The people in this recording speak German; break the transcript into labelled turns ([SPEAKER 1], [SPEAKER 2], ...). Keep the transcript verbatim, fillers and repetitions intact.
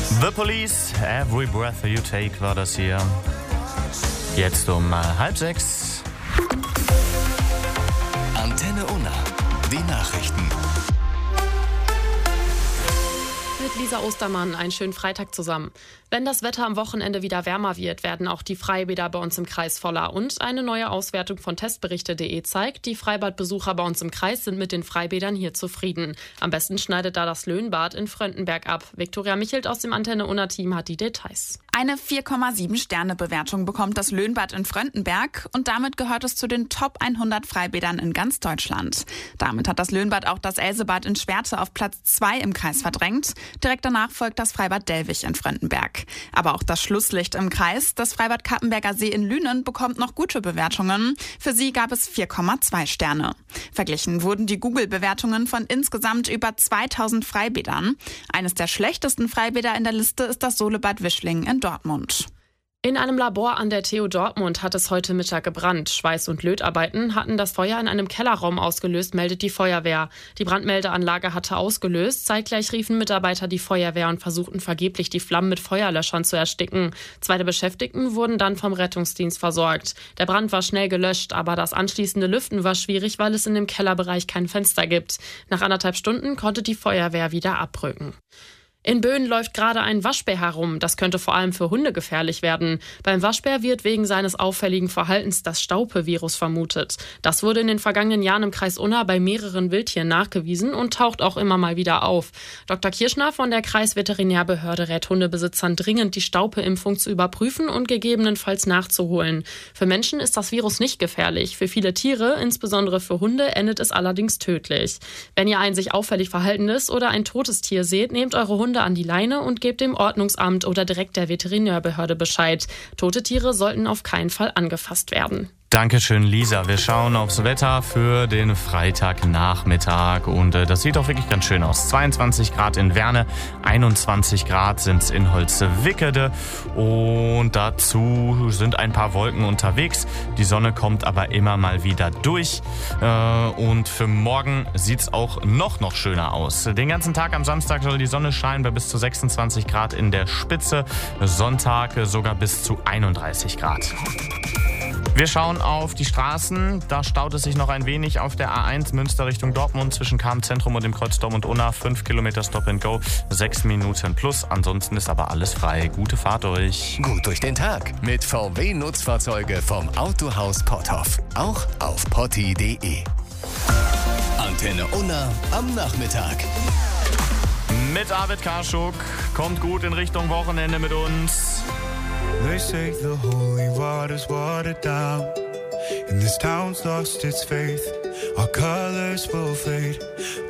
[SPEAKER 1] The Police, Every Breath You Take war das hier. Jetzt um äh, halb sechs.
[SPEAKER 2] Antenne Unna, die Nachrichten.
[SPEAKER 3] Mit Lisa Ostermann einen schönen Freitag zusammen. Wenn das Wetter am Wochenende wieder wärmer wird, werden auch die Freibäder bei uns im Kreis voller. Und eine neue Auswertung von testberichte punkt de zeigt, die Freibadbesucher bei uns im Kreis sind mit den Freibädern hier zufrieden. Am besten schneidet da das Löhnbad in Fröndenberg ab. Viktoria Michelt aus dem Antenne Unna Team hat die Details.
[SPEAKER 4] Eine vier Komma sieben Sterne Bewertung bekommt das Löhnbad in Fröndenberg und damit gehört es zu den Top hundert Freibädern in ganz Deutschland. Damit hat das Löhnbad auch das Elsebad in Schwerte auf Platz zwei im Kreis verdrängt. Direkt danach folgt das Freibad Dellwig in Fröndenberg. Aber auch das Schlusslicht im Kreis, das Freibad Kappenberger See in Lünen, bekommt noch gute Bewertungen. Für sie gab es vier Komma zwei Sterne. Verglichen wurden die Google-Bewertungen von insgesamt über zweitausend Freibädern. Eines der schlechtesten Freibäder in der Liste ist das Solebad Wischling in Dortmund.
[SPEAKER 3] In einem Labor an der T U Dortmund hat es heute Mittag gebrannt. Schweiß- und Lötarbeiten hatten das Feuer in einem Kellerraum ausgelöst, meldet die Feuerwehr. Die Brandmeldeanlage hatte ausgelöst. Zeitgleich riefen Mitarbeiter die Feuerwehr und versuchten vergeblich, die Flammen mit Feuerlöschern zu ersticken. Zwei der Beschäftigten wurden dann vom Rettungsdienst versorgt. Der Brand war schnell gelöscht, aber das anschließende Lüften war schwierig, weil es in dem Kellerbereich kein Fenster gibt. Nach anderthalb Stunden konnte die Feuerwehr wieder abrücken. In Böen läuft gerade ein Waschbär herum. Das könnte vor allem für Hunde gefährlich werden. Beim Waschbär wird wegen seines auffälligen Verhaltens das Staupe-Virus vermutet. Das wurde in den vergangenen Jahren im Kreis Unna bei mehreren Wildtieren nachgewiesen und taucht auch immer mal wieder auf. Doktor Kirschner von der Kreisveterinärbehörde rät Hundebesitzern dringend, die Staupe-Impfung zu überprüfen und gegebenenfalls nachzuholen. Für Menschen ist das Virus nicht gefährlich. Für viele Tiere, insbesondere für Hunde, endet es allerdings tödlich. Wenn ihr ein sich auffällig verhaltendes oder ein totes Tier seht, nehmt eure Hunde an die Leine und gebt dem Ordnungsamt oder direkt der Veterinärbehörde Bescheid. Tote Tiere sollten auf keinen Fall angefasst werden.
[SPEAKER 1] Dankeschön, Lisa. Wir schauen aufs Wetter für den Freitagnachmittag und äh, das sieht auch wirklich ganz schön aus. zweiundzwanzig Grad in Werne, einundzwanzig Grad sind es in Holzwickede und dazu sind ein paar Wolken unterwegs. Die Sonne kommt aber immer mal wieder durch äh, und für morgen sieht es auch noch, noch schöner aus. Den ganzen Tag am Samstag soll die Sonne scheinen bei bis zu sechsundzwanzig Grad in der Spitze, Sonntag sogar bis zu einunddreißig Grad. Wir schauen auf die Straßen. Da staut es sich noch ein wenig auf der A eins Münster Richtung Dortmund zwischen Kam-Zentrum und dem Kreuz Dortmund-Unna. fünf Kilometer Stop and Go, sechs Minuten plus. Ansonsten ist aber alles frei. Gute Fahrt euch.
[SPEAKER 2] Gut durch den Tag mit V W-Nutzfahrzeuge vom Autohaus Potthoff. Auch auf potti punkt de. Antenne Unna am Nachmittag.
[SPEAKER 1] Mit Arvid Karschuk. Kommt gut in Richtung Wochenende mit uns.
[SPEAKER 5] They say the holy water's watered down, and this town's lost its faith. Our colors will fade.